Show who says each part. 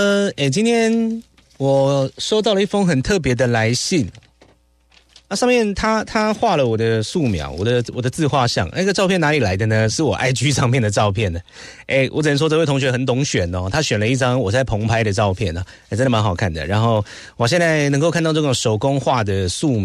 Speaker 1: 今天我收到了一封很特别的来信，上面他画了我的素描，我的自画像，那个照片哪里来的呢？是我 IG 上面的照片呢。我只能说这位同学很懂选哦，他选了一张我在棚拍的照片呢，真的蛮好看的。然后我现在能够看到这种手工画的素描。